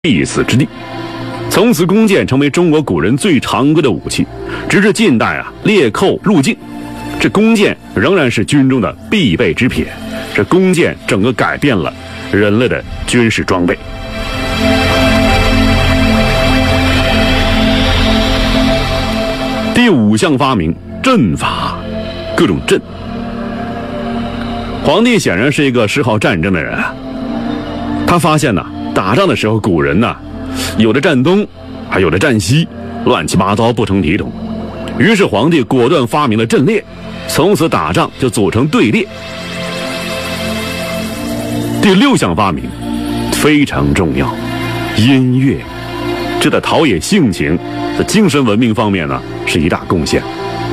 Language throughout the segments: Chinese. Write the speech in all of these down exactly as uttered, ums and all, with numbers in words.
必死之地。从此弓箭成为中国古人最常规的武器，直至近代啊列寇入境，这弓箭仍然是军中的必备之品。这弓箭整个改变了人类的军事装备。第五项发明，阵法，各种阵。皇帝显然是一个嗜好战争的人啊，他发现呢，打仗的时候古人呢，有的站东，还有的站西，乱七八糟不成体统。于是皇帝果断发明了阵列，从此打仗就组成队列。第六项发明非常重要，音乐，这在陶冶性情、在精神文明方面呢是一大贡献。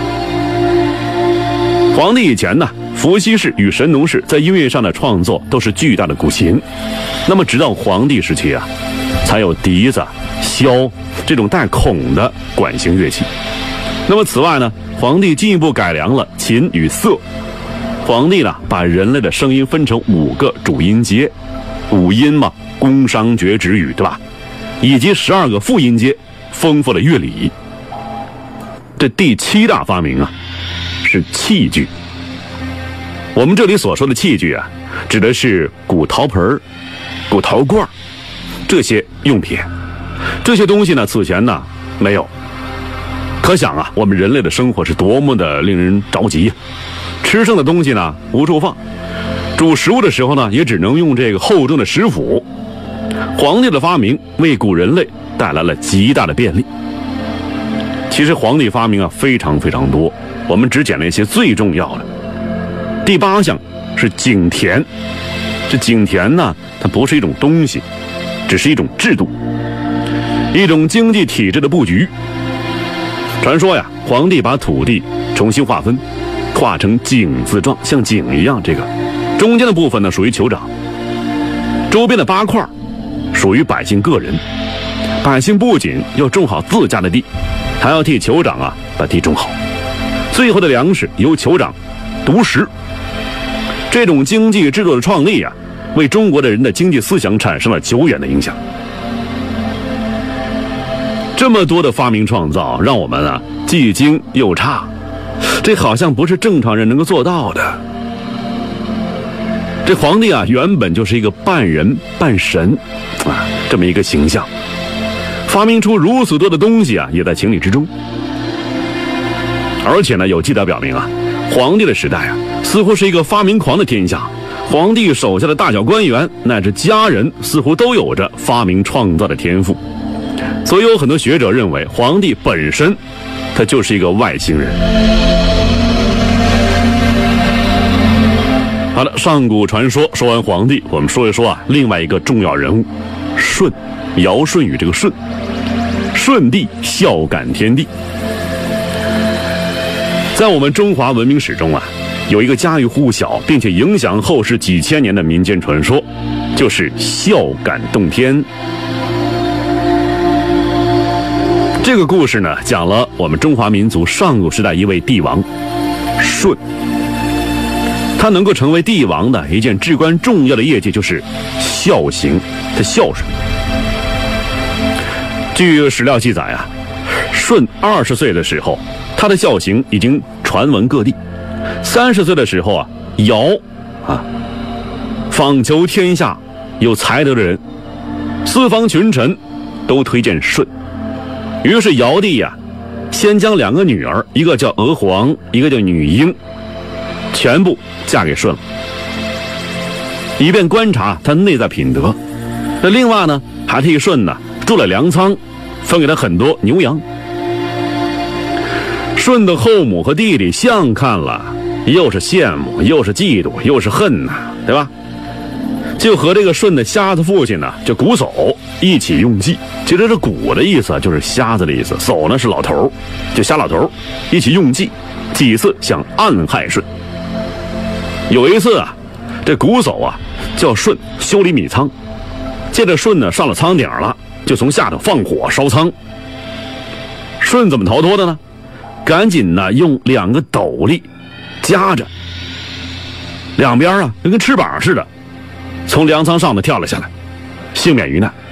皇帝以前呢，伏羲氏与神农氏在音乐上的创作都是巨大的古琴。那么直到皇帝时期啊，才有笛子、箫这种带孔的管弦乐器。那么此外呢，皇帝进一步改良了琴与瑟。皇帝呢，把人类的声音分成五个主音阶，五音嘛，宫商角徵羽，对吧？以及十二个副音阶，丰富了乐理。这第七大发明啊，是器具。我们这里所说的器具啊，指的是古陶盆、古陶罐这些用品。这些东西呢，此前呢没有。可想啊，我们人类的生活是多么的令人着急。吃剩的东西呢无处放，煮食物的时候呢也只能用这个厚重的食釜。皇帝的发明为古人类带来了极大的便利。其实皇帝发明啊非常非常多，我们只捡了一些最重要的。第八项是井田。这井田呢，它不是一种东西，只是一种制度，一种经济体制的布局。传说呀，皇帝把土地重新划分，画成井字状，像井一样。这个中间的部分呢属于酋长，周边的八块属于百姓个人。百姓不仅要种好自家的地，还要替酋长啊把地种好。最后的粮食由酋长独食。这种经济制度的创立啊，为中国的人的经济思想产生了久远的影响。这么多的发明创造，让我们啊既惊又诧。这好像不是正常人能够做到的。这皇帝啊，原本就是一个半人半神啊这么一个形象，发明出如此多的东西啊，也在情理之中。而且呢，有记载表明啊，皇帝的时代啊，似乎是一个发明狂的天下。皇帝手下的大小官员乃至家人，似乎都有着发明创造的天赋。所以有很多学者认为，皇帝本身他就是一个外星人。好了，上古传说说完皇帝，我们说一说啊另外一个重要人物舜，尧舜禹这个舜。舜帝孝感天地。在我们中华文明史中啊，有一个家喻户晓并且影响后世几千年的民间传说，就是孝感动天。这个故事呢，讲了我们中华民族上古时代一位帝王舜。他能够成为帝王的一件至关重要的业绩就是孝行，他孝顺。据史料记载啊，舜二十岁的时候，他的孝行已经传闻各地。三十岁的时候啊，尧啊访求天下有才德的人，四方群臣都推荐舜。于是尧帝呀、啊，先将两个女儿，一个叫娥皇，一个叫女英，全部嫁给舜了，以便观察他内在品德。那另外呢，还替舜呢筑了粮仓，分给他很多牛羊。舜的后母和弟弟相看了，又是羡慕，又是嫉妒，又是恨呐、啊，对吧？就和这个舜的瞎子父亲呢，就瞽叟一起用计。其实这瞽的意思就是瞎子的意思，叟呢是老头，就瞎老头，一起用计，几次想暗害舜。有一次啊，这瞽叟啊叫舜修理米仓，接着舜呢上了仓顶了，就从下头放火烧仓。舜怎么逃脱的呢？赶紧呢用两个斗笠夹着，两边啊跟翅膀似的，从粮仓上面跳了下来，幸免于难。